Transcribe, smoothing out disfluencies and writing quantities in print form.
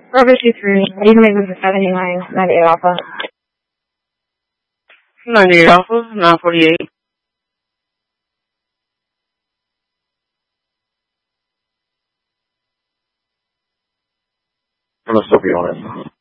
Bravo 23, you can make this a 79, 98 Alpha. 98 Alpha, 948. I'm going to still be on it.